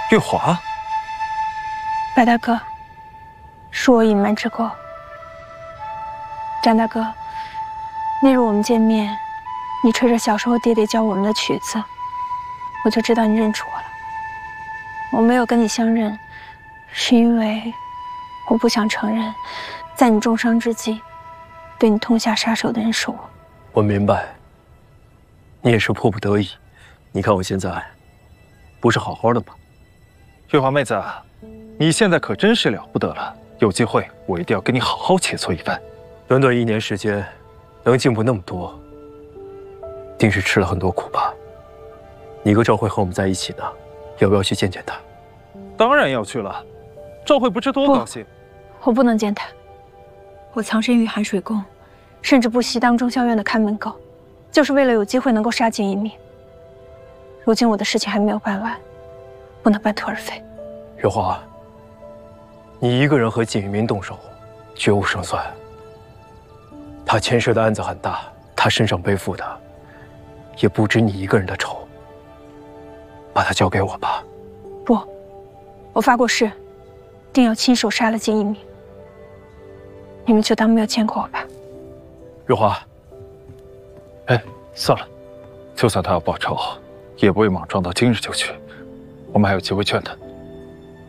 月华， 白大哥，恕我隐瞒之过。张大哥，那日我们见面，你吹着小时候爹爹教我们的曲子，我就知道你认出我了。我没有跟你相认，是因为我不想承认，在你重伤之际，对你痛下杀手的人是我。 我明白，你也是迫不得已。你看我现在，不是好好的吗？ 月华妹子，你现在可真是了不得了，有机会我一定要跟你好好切磋一番。 短短1年时间，能进步那么多，定是吃了很多苦吧？你哥赵慧和我们在一起呢，要不要去见见他？ 当然要去了，赵慧不知多高兴。 我不能见他，我藏身于寒水宫，甚至不惜当中校院的看门狗，就是为了有机会能够杀尽一命。如今我的事情还没有办完，不能半途而废。 月华，你一个人和锦玉明动手，绝无胜算。他牵涉的案子很大，他身上背负的也不止你一个人的仇。把他交给我吧。 不，我发过誓，定要亲手杀了锦一鸣。你们就当没有见过我吧。 月华， 哎，算了，就算他要报仇，也不会莽撞到今日就去。我们还有机会劝他。